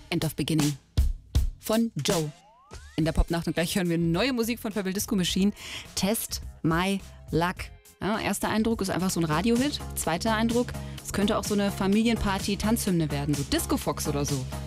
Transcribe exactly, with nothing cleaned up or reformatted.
End of Beginning von Joe. In der Popnacht und gleich hören wir neue Musik von Purple Disco Machine. Test My Luck. Ja, erster Eindruck ist einfach so ein Radiohit. Zweiter Eindruck, es könnte auch so eine Familienparty-Tanzhymne werden, so Disco Fox oder so.